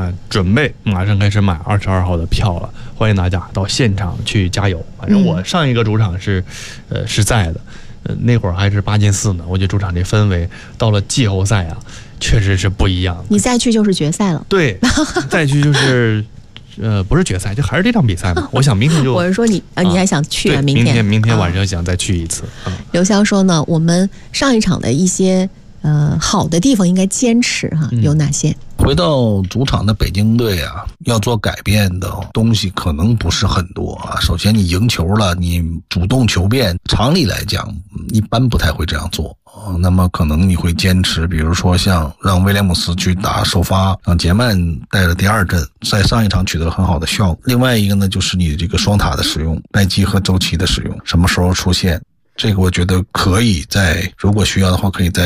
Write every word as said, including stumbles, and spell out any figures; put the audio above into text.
啊，准备马上开始买二十二号的票了，欢迎大家到现场去加油。反正我上一个主场是，呃，是在的，呃，那会儿还是八进四呢。我觉得主场这氛围到了季后赛啊，确实是不一样的。 你再去就是决赛了。 对，再去就是。呃，不是决赛，就还是这场比赛嘛。我想明天就， 我是说你啊，你还想去啊？ 明天，明天明天晚上想再去一次。 啊、刘潇说呢，我们上一场的一些呃好的地方应该坚持哈、啊嗯，有哪些？ 回到主场的北京队啊，要做改变的东西可能不是很多啊。首先，你赢球了，你主动求变，常理来讲，一般不太会这样做。那么可能你会坚持，比如说像让威廉姆斯去打首发，让杰曼带着第二阵，在上一场取得了很好的效果。另外一个呢，就是你这个双塔的使用，麦基和周琦的使用，什么时候出现，这个我觉得可以在如果需要的话，可以在